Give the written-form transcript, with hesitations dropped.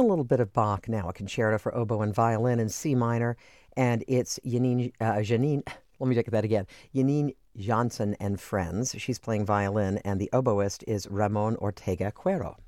little bit of Bach now, a concerto for oboe and violin in C minor, and it's Janine, let me take that again, Janine Johnson and friends. She's playing violin, and the oboist is Ramon Ortega Cuero.